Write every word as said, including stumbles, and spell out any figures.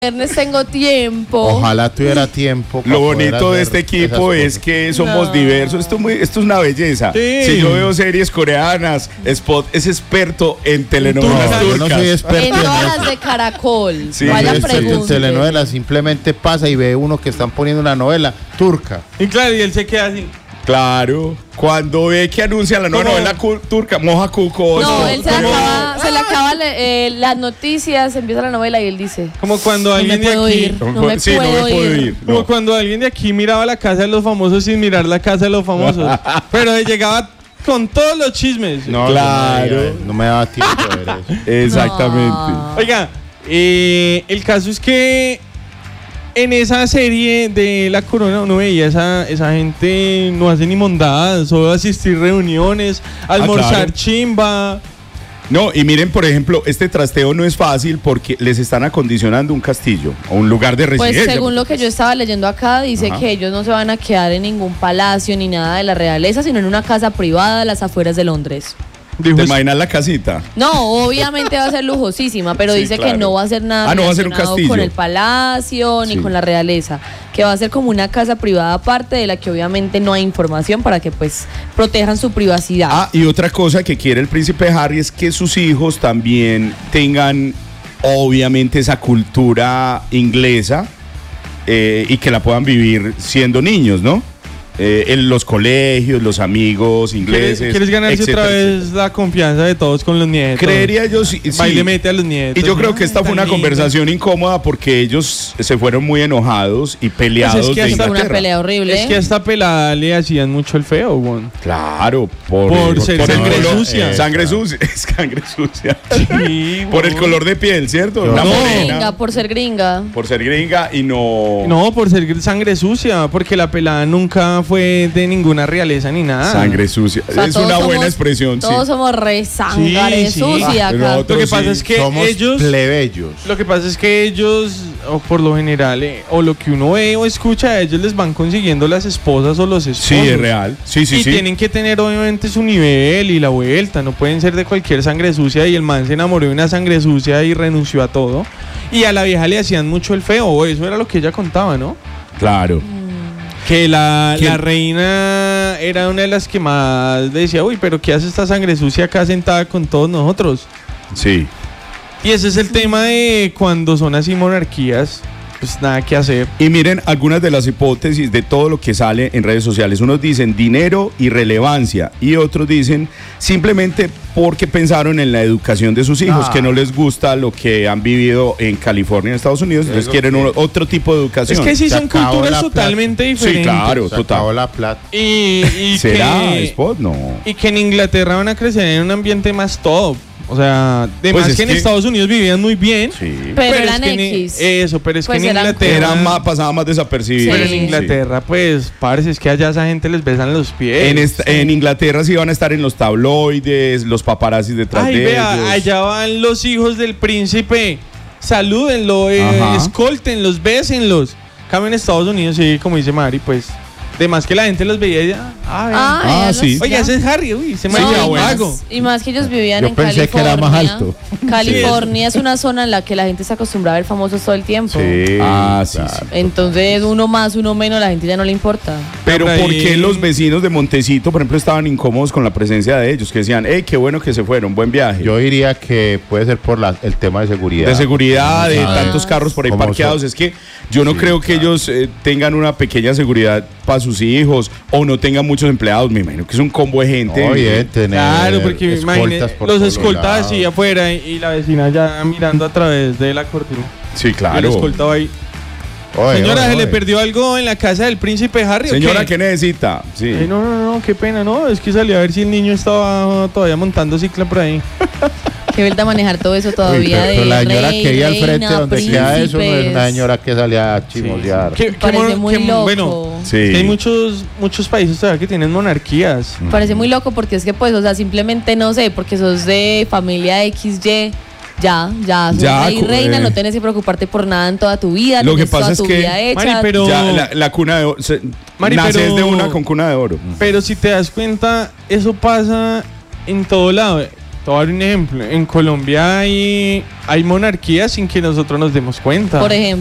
viernes tengo tiempo. Ojalá tuviera tiempo. Lo bonito de este equipo es que somos no. diversos. Esto es, muy, esto es una belleza. Sí. Si yo veo series coreanas, Spot es experto en telenovelas no, turcas. Yo no soy experto en todas las de Caracol. Sí. Vaya en pregunta. telenovelas, simplemente pasa y ve uno que están poniendo una novela turca. Y claro, y él se queda así. Claro, cuando ve que anuncian la nueva ¿Cómo? novela cu- turca, moja cuco. No, él se le ¿Cómo? acaba, se le acaba le- eh, las noticias, empieza la novela y él dice: Como cuando no me alguien de puedo aquí. ir, no me sí, puedo no me puedo ir. ir. Como No. cuando alguien de aquí miraba la casa de los famosos sin mirar la casa de los famosos. Pero él llegaba con todos los chismes. No, Claro. yo no, me- no me daba tiempo de ver eso. Exactamente. No. Oiga, eh, el caso es que en esa serie de La Corona uno veía esa, esa gente no hace ni mondadas, solo asistir reuniones, almorzar claro. chimba. No, y miren, por ejemplo, este trasteo no es fácil porque les están acondicionando un castillo o un lugar de Pues residencia. según lo que yo estaba leyendo acá, dice Ajá. que ellos no se van a quedar en ningún palacio ni nada de la realeza, sino en una casa privada a las afueras de Londres. Dijo, ¿Te imaginas la casita? No, obviamente va a ser lujosísima, pero Sí, dice claro. que no va a ser nada Ah, no va a ser un relacionado castillo. con el palacio ni Sí. con la realeza, que va a ser como una casa privada aparte de la que obviamente no hay información para que pues protejan su privacidad. Ah, y otra cosa que quiere el príncipe Harry es que sus hijos también tengan, obviamente, esa cultura inglesa eh, y que la puedan vivir siendo niños, ¿no? Eh, en los colegios, los amigos ¿Quieres, ingleses. ¿Quieres ganarse etcétera, otra vez etcétera. la confianza de todos con los nietos? Creería yo, sí. Va y sí. le mete a los nietos. Y yo creo que Ay, esta fue tan una lindo. conversación incómoda porque ellos se fueron muy enojados y peleados Pues es que de hasta Fue una Inglaterra. pelea horrible. Es que a esta pelada le hacían mucho el feo, weón. Claro, por, Por ser el sangre color- sucia. eh, Sangre sucia, es sangre sucia. Sí, Por el weón. color de piel, ¿cierto? Yo Una no. morena. Gringa, por ser gringa. Por ser gringa y no... No, por ser sangre sucia, porque la pelada nunca fue de ninguna realeza ni nada. Sangre sucia. O sea, es todos una buena somos- expresión, Todos sí. somos re sangre Sí, sí. sucia Ah, pero acá. otro- Lo que sí. pasa es que Somos ellos, plebeyos. lo que pasa es que ellos, o por lo general, eh, o lo que uno ve o escucha, ellos les van consiguiendo las esposas o los esposos. Sí, es real. Sí, sí, y sí. tienen que tener obviamente su nivel y la vuelta, no pueden ser de cualquier sangre sucia y el man se enamoró de una sangre sucia y renunció a todo. Y a la vieja le hacían mucho el feo, o eso era lo que ella contaba, ¿no? Claro. Que la, ¿Quién? la reina era una de las que más decía, uy, pero ¿qué hace esta sangre sucia acá sentada con todos nosotros? Sí. Y ese es el tema de cuando son así monarquías, pues nada que hacer. Y miren algunas de las hipótesis de todo lo que sale en redes sociales. Unos dicen dinero y relevancia y otros dicen simplemente porque pensaron en la educación de sus hijos, Ah. que no les gusta lo que han vivido en California, en Estados Unidos, entonces Eso quieren que- un- otro tipo de educación. Es que sí Se son acabó culturas la totalmente Sí, diferentes. claro. Se total. acabó la plata. Y, y ¿Será, que, Spot? No. y que en Inglaterra van a crecer en un ambiente más top. O sea, de Pues más es que en que- Estados Unidos vivían muy bien. Sí. Pero es eran que en- X. Eso, pero es Pues que en eran Inglaterra... Era más, pasaba más desapercibido. Pero en Sí. Inglaterra, pues, parece es que allá esa gente les besan los pies. En, esta- en Inglaterra sí van a estar en los tabloides, los paparazzis detrás Ay, de vea, ellos. allá van los hijos del príncipe. Salúdenlo, eh, Ajá. escóltenlos, bésenlos. Cambio en Estados Unidos, sí, como dice Mari, pues, de más que la gente los veía ya. Ah, vean. Ah, Ah, ya sí. los- Oiga, ya. ese es Harry, uy, se me No, ha y, un más, mago. y más que ellos vivían Yo en pensé que era más California. alto. California es una zona en la que la gente se acostumbra a ver famosos todo el tiempo. Sí. Ah, sí, claro. sí. Entonces, uno más, uno menos, la gente ya no le importa. Pero Por ¿por ahí- qué los vecinos de Montecito, por ejemplo, estaban incómodos con la presencia de ellos? Que decían, hey, qué bueno que se fueron, buen viaje. Yo diría que puede ser por la- el tema de seguridad. de seguridad, de Ah. tantos carros por ahí Como parqueados. son. Es que yo no Sí, creo que claro. ellos eh, tengan una pequeña seguridad para sus hijos o no tengan muchos empleados. Me imagino que es un combo de gente. No, bien, tener Claro, porque imagine, escoltas por los todos escoltas lados. así afuera y, y la vecina ya mirando a través de la cortina. Sí, Y el claro. escoltado ahí. Oye, Señora, oye, ¿se le oye. perdió algo en la casa del príncipe Harry o Señora, qué? ¿qué necesita? Sí. Eh, no, no, no, qué pena, no, es que salí a ver si el niño estaba todavía montando cicla por ahí. Que vuelta a manejar todo eso Uy, todavía pero, pero de la señora rey, que hay al frente reina, donde queda eso no es una príncipes. señora que sale a chismosear. ¿Qué- qué Parece mono- muy qué- loco. Bueno, Sí. es que hay muchos, muchos países todavía que tienen monarquías. Parece muy loco porque es que, pues, o sea, simplemente no sé, porque sos de familia equis ye, ya, ya, sos Ya, rey y cu- reina, eh. no tenés que preocuparte por nada en toda tu vida, Lo que tenés pasa toda es tu que- vida hecha. Mari, pero- Ya, la, la cuna de oro. se- Mari, naces pero- de una con cuna de oro. Pero si te das cuenta, eso pasa en todo lado. Te voy a dar un ejemplo. En Colombia hay, hay monarquías sin que nosotros nos demos cuenta. Por ejemplo.